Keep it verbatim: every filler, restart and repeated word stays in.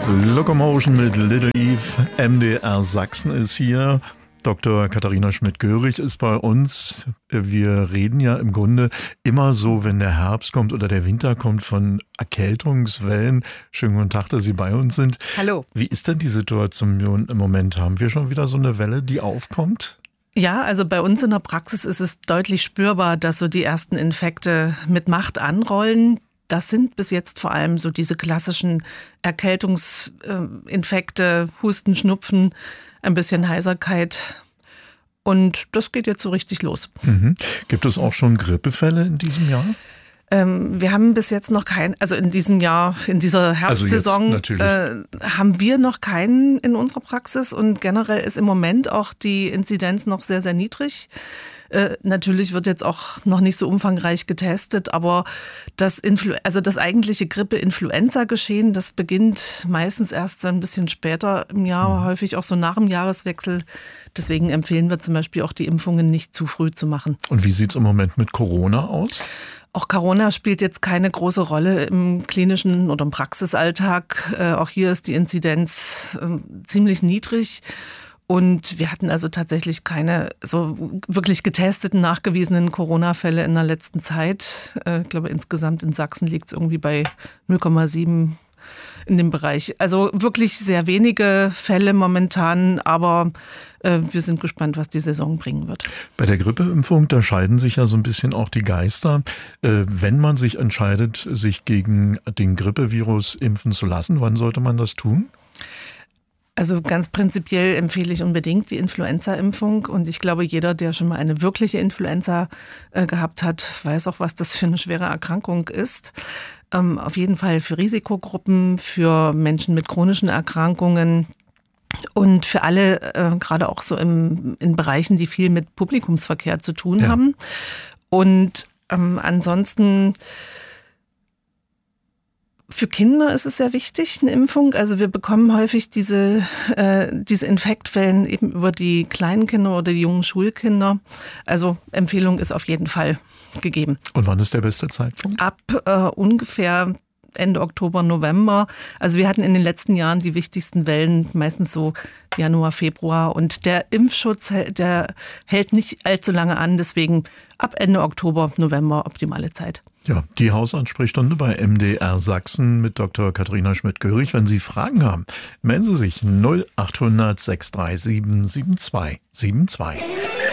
Locomotion mit Little Eve, M D R Sachsen ist hier. Doktor Katharina Schmidt-Görig ist bei uns. Wir reden ja im Grunde immer so, wenn der Herbst kommt oder der Winter kommt, von Erkältungswellen. Schönen guten Tag, dass Sie bei uns sind. Hallo. Wie ist denn die Situation im Moment? Haben wir schon wieder so eine Welle, die aufkommt? Ja, also bei uns in der Praxis ist es deutlich spürbar, dass so die ersten Infekte mit Macht anrollen. Das sind bis jetzt vor allem so diese klassischen Erkältungsinfekte, Husten, Schnupfen, ein bisschen Heiserkeit. Und das geht jetzt so richtig los. Mhm. Gibt es auch schon Grippefälle in diesem Jahr? Ähm, wir haben bis jetzt noch keinen, also in diesem Jahr, in dieser Herbstsaison, also äh, haben wir noch keinen in unserer Praxis. Und generell ist im Moment auch die Inzidenz noch sehr, sehr niedrig. Äh, natürlich wird jetzt auch noch nicht so umfangreich getestet, aber das, Influ- also das eigentliche Grippe-Influenza-Geschehen, das beginnt meistens erst so ein bisschen später im Jahr, mhm. häufig auch so nach dem Jahreswechsel. Deswegen empfehlen wir zum Beispiel auch die Impfungen nicht zu früh zu machen. Und wie sieht es im Moment mit Corona aus? Auch Corona spielt jetzt keine große Rolle im klinischen oder im Praxisalltag. Äh, auch hier ist die Inzidenz äh, ziemlich niedrig. Und wir hatten also tatsächlich keine so wirklich getesteten, nachgewiesenen Corona-Fälle in der letzten Zeit. Ich glaube, insgesamt in Sachsen liegt es irgendwie bei null Komma sieben in dem Bereich. Also wirklich sehr wenige Fälle momentan, aber äh, wir sind gespannt, was die Saison bringen wird. Bei der Grippeimpfung, da scheiden sich ja so ein bisschen auch die Geister. Äh, wenn man sich entscheidet, sich gegen den Grippevirus impfen zu lassen, wann sollte man das tun? Also ganz prinzipiell empfehle ich unbedingt die Influenza-Impfung und ich glaube, jeder, der schon mal eine wirkliche Influenza äh, gehabt hat, weiß auch, was das für eine schwere Erkrankung ist. Ähm, auf jeden Fall für Risikogruppen, für Menschen mit chronischen Erkrankungen und für alle, äh, gerade auch so im, in Bereichen, die viel mit Publikumsverkehr zu tun ja. haben. Und ähm, ansonsten für Kinder ist es sehr wichtig, eine Impfung. Also wir bekommen häufig diese, äh, diese Infektwellen eben über die kleinen Kinder oder die jungen Schulkinder. Also Empfehlung ist auf jeden Fall gegeben. Und wann ist der beste Zeitpunkt? Ab äh, ungefähr Ende Oktober, November. Also wir hatten in den letzten Jahren die wichtigsten Wellen, meistens so Januar, Februar. Und der Impfschutz, der hält nicht allzu lange an. Deswegen ab Ende Oktober, November optimale Zeit. Ja, die Hausansprechstunde bei M D R Sachsen mit Doktor Katharina Schmidt-Görig. Wenn Sie Fragen haben, melden Sie sich null acht hundert sechs drei sieben sieben zwei sieben zwei.